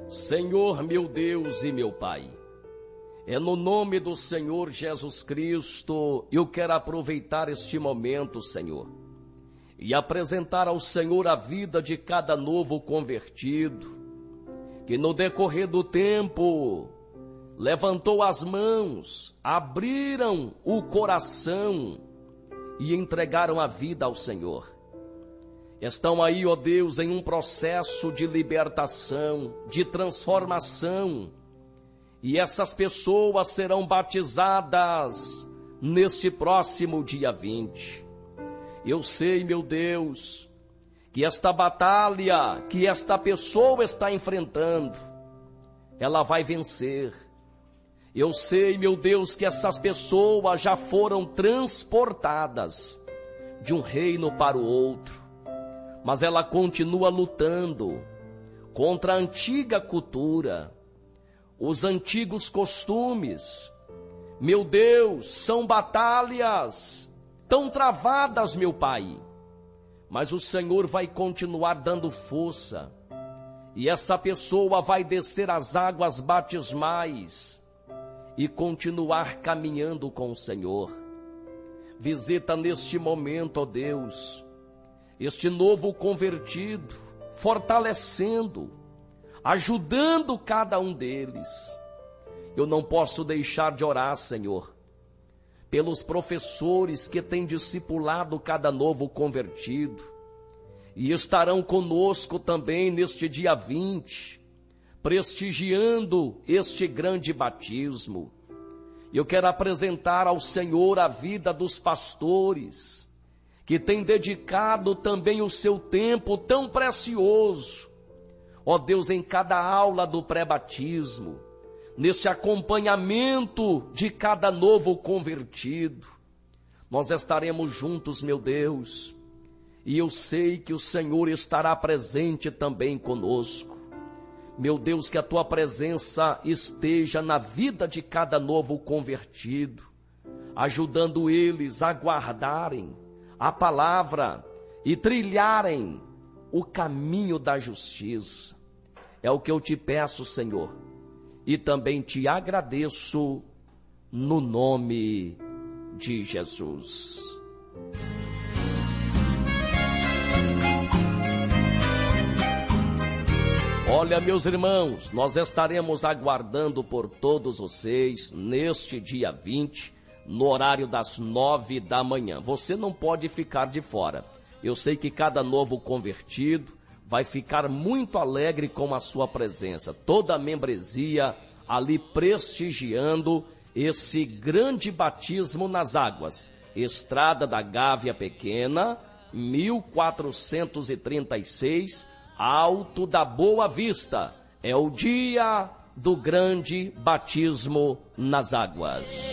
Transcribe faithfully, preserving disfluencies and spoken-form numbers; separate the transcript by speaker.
Speaker 1: Senhor, meu Deus e meu Pai, é no nome do Senhor Jesus Cristo, eu quero aproveitar este momento, Senhor, e apresentar ao Senhor a vida de cada novo convertido, que no decorrer do tempo levantou as mãos, abriram o coração e entregaram a vida ao Senhor. Estão aí, ó Deus, em um processo de libertação, de transformação, e essas pessoas serão batizadas neste próximo dia vinte. Eu sei, meu Deus, que esta batalha que esta pessoa está enfrentando, ela vai vencer. Eu sei, meu Deus, que essas pessoas já foram transportadas de um reino para o outro, mas ela continua lutando contra a antiga cultura, os antigos costumes. Meu Deus, são batalhas tão travadas, meu Pai, mas o Senhor vai continuar dando força, e essa pessoa vai descer as águas batismais e continuar caminhando com o Senhor. Visita neste momento, ó Deus, este novo convertido, fortalecendo, ajudando cada um deles. Eu não posso deixar de orar, Senhor, pelos professores que têm discipulado cada novo convertido e estarão conosco também neste dia vinte, prestigiando este grande batismo. Eu quero apresentar ao Senhor a vida dos pastores, que tem dedicado também o seu tempo tão precioso, ó Deus, em cada aula do pré-batismo, neste acompanhamento de cada novo convertido. Nós estaremos juntos, meu Deus, e eu sei que o Senhor estará presente também conosco. Meu Deus, que a tua presença esteja na vida de cada novo convertido, ajudando eles a guardarem a palavra e trilharem o caminho da justiça. É o que eu te peço, Senhor, e também te agradeço no nome de Jesus. Olha, meus irmãos, nós estaremos aguardando por todos vocês neste dia vinte, no horário das nove da manhã. Você não pode ficar de fora. Eu sei que cada novo convertido vai ficar muito alegre com a sua presença. Toda a membresia ali prestigiando esse grande batismo nas águas. Estrada da Gávea Pequena, mil quatrocentos e trinta e seis, Alto da Boa Vista. É o dia do grande batismo nas águas.